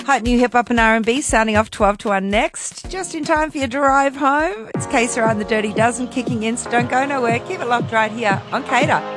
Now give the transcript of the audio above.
Hot new hip hop and R&B sounding off 12 to 1 next. Just in time for your drive home. It's Kesa on the Dirty Dozen kicking in, so don't go nowhere. Keep it locked right here on Cater.